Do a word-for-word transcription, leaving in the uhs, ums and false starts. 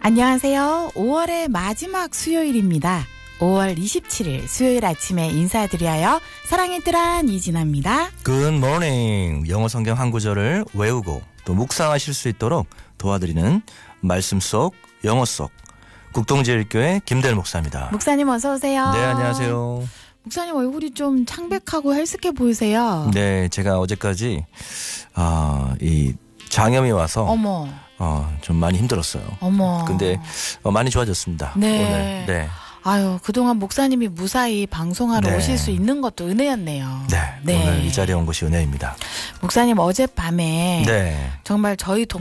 안녕하세요. 오월의 마지막 수요일입니다. 오월 이십칠일 수요일 아침에 인사드려요. 사랑의 뜰한 이진아입니다. Good morning. 영어 성경 한 구절을 외우고 또 묵상하실 수 있도록 도와드리는 말씀 속 영어 속 국동제일교회 김대일 목사입니다. 목사님 어서 오세요. 네, 안녕하세요. 목사님 얼굴이 좀 창백하고 헬스케 보이세요. 네, 제가 어제까지 아, 이 장염이 와서 어머. 어, 좀 많이 힘들었어요. 어머. 근데 어, 많이 좋아졌습니다. 네. 오늘. 네. 아유, 그동안 목사님이 무사히 방송하러 네. 오실 수 있는 것도 은혜였네요. 네, 네. 오늘 이 자리에 온 것이 은혜입니다. 목사님 어젯밤에 네. 정말 저희 동